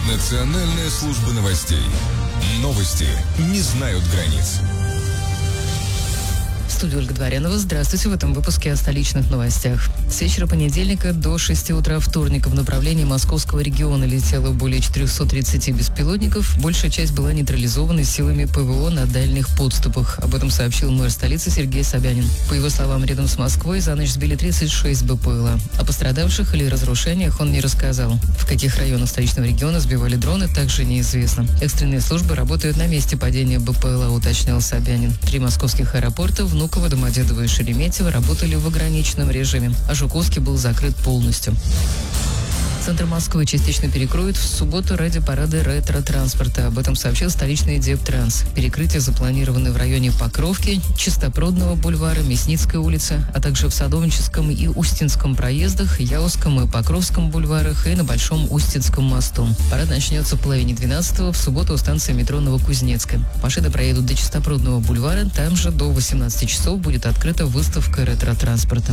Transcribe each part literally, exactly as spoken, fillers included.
Национальная служба новостей. Новости не знают границ. В студии Ольга Дворянова. Здравствуйте. В этом выпуске о столичных новостях. С вечера понедельника до шести утра вторника в направлении московского региона летело более четыреста тридцать беспилотников. Большая часть была нейтрализована силами ПВО на дальних подступах. Об этом сообщил мэр столицы Сергей Собянин. По его словам, рядом с Москвой за ночь сбили тридцать шесть БПЛА. О пострадавших или разрушениях он не рассказал. В каких районах столичного региона сбивали дроны, также неизвестно. Экстренные службы работают на месте падения БПЛА, уточнил Собянин. Три московских аэропорта в Внуково, Домодедово и Шереметьево работали в ограниченном режиме, а Жуковский был закрыт полностью. Центр Москвы частично перекроют в субботу ради парада ретро-транспорта. Об этом сообщил столичный Дептранс. Перекрытия запланированы в районе Покровки, Чистопрудного бульвара, Мясницкой улицы, а также в Садовническом и Устинском проездах, Яузском и Покровском бульварах и на Большом Устинском мосту. Парад начнется в половине двенадцатого в субботу у станции метро Новокузнецкая. Машины проедут до Чистопрудного бульвара, там же до восемнадцати часов будет открыта выставка ретро-транспорта.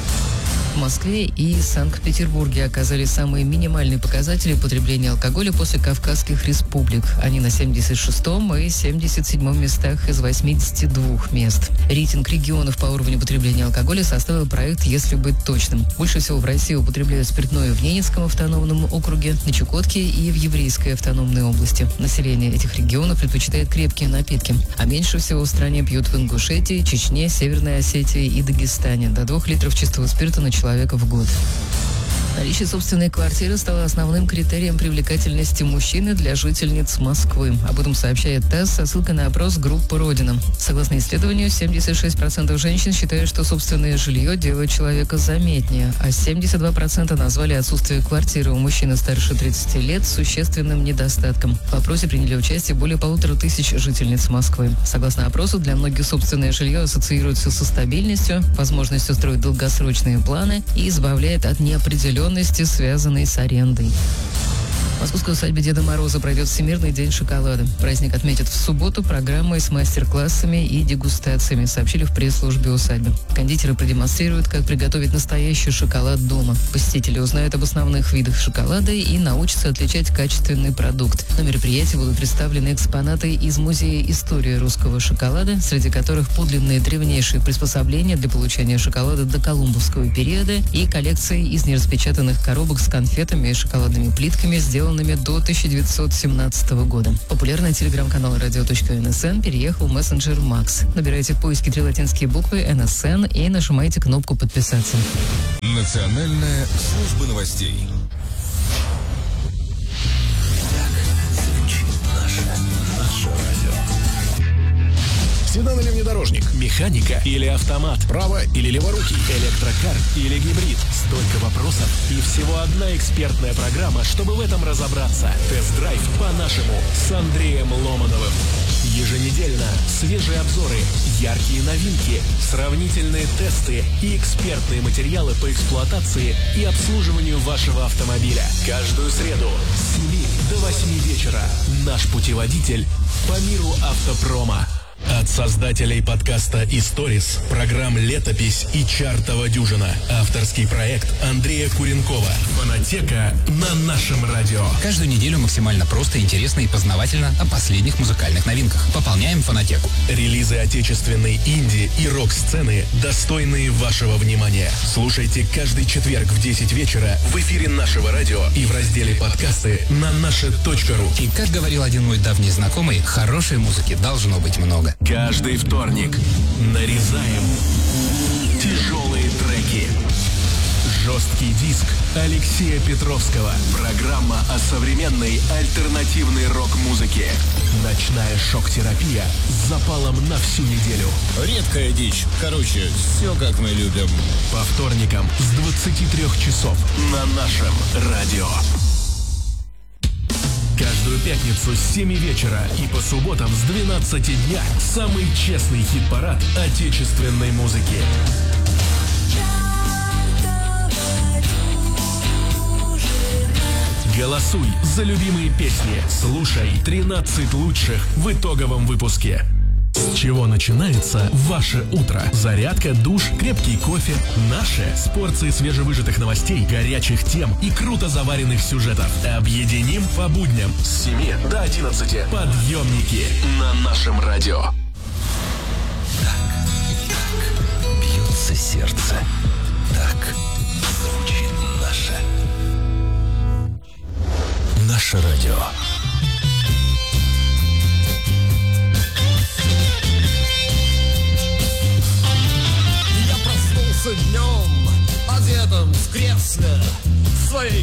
В Москве и Санкт-Петербурге оказались самые минимальные показатели потребления алкоголя после Кавказских республик. Они на семьдесят шестом и семьдесят седьмом местах из восьмидесяти двух мест. Рейтинг регионов по уровню потребления алкоголя составил проект «Если быть точным». Больше всего в России употребляют спиртное в Ненецком автономном округе, на Чукотке и в Еврейской автономной области. Население этих регионов предпочитает крепкие напитки. А меньше всего в стране пьют в Ингушетии, Чечне, Северной Осетии и Дагестане. До двух литров чистого спирта на человека в год. Наличие собственной квартиры стало основным критерием привлекательности мужчины для жительниц Москвы. Об этом сообщает ТАСС со ссылкой на опрос группы «Родина». Согласно исследованию, семьдесят шесть процентов женщин считают, что собственное жилье делает человека заметнее, а семьдесят два процента назвали отсутствие квартиры у мужчины старше тридцати лет существенным недостатком. В опросе приняли участие более полутора тысяч жительниц Москвы. Согласно опросу, для многих собственное жилье ассоциируется со стабильностью, возможностью строить долгосрочные планы и избавляет от неопределенности, связанной с арендой. В московской усадьбе Деда Мороза пройдет Всемирный день шоколада. Праздник отметят в субботу программой с мастер-классами и дегустациями, сообщили в пресс-службе усадьбы. Кондитеры продемонстрируют, как приготовить настоящий шоколад дома. Посетители узнают об основных видах шоколада и научатся отличать качественный продукт. На мероприятии будут представлены экспонаты из Музея истории русского шоколада, среди которых подлинные древнейшие приспособления для получения шоколада до колумбовского периода и коллекции из нераспечатанных коробок с конфетами и шоколадными плитками, сделанными до тысяча девятьсот семнадцатого года. Популярный телеграм-канал радио.нсн переехал в мессенджер Макс. Набирайте в поиске три латинские буквы эн эс эн и нажимайте кнопку «Подписаться». Национальная служба новостей. Седан или внедорожник, механика или автомат, право или леворукий, электрокар или гибрид. Столько вопросов и всего одна экспертная программа, чтобы в этом разобраться. Тест-драйв по-нашему с Андреем Ломановым. Еженедельно свежие обзоры, яркие новинки, сравнительные тесты и экспертные материалы по эксплуатации и обслуживанию вашего автомобиля. Каждую среду с семи до восьми вечера наш путеводитель по миру автопрома. От создателей подкаста «Историс», программ «Летопись» и «Чартова дюжина». Авторский проект Андрея Куренкова. Фонотека на нашем радио. Каждую неделю максимально просто, интересно и познавательно о последних музыкальных новинках. Пополняем фонотеку. Релизы отечественной инди и рок-сцены, достойные вашего внимания. Слушайте каждый четверг в десять вечера в эфире нашего радио и в разделе «Подкасты» на наше точка ру. И, как говорил один мой давний знакомый, хорошей музыки должно быть много. Каждый вторник нарезаем тяжелые треки. Жесткий диск Алексея Петровского. Программа о современной альтернативной рок-музыке. Ночная шок-терапия с запалом на всю неделю. Редкая дичь. Короче, все как мы любим. По вторникам с двадцати трёх часов на нашем радио. Каждую пятницу с семи вечера и по субботам с двенадцати дня самый честный хит-парад отечественной музыки. Голосуй за любимые песни. Слушай тринадцать лучших в итоговом выпуске. С чего начинается ваше утро? Зарядка, душ, крепкий кофе. Наше с порцией свежевыжатых новостей, горячих тем и круто заваренных сюжетов. Объединим по будням с семи до одиннадцати. Подъемники на нашем радио. Так, так бьется сердце. Так звучит наше. Наше радио. Днем, одетым в кресле, в своей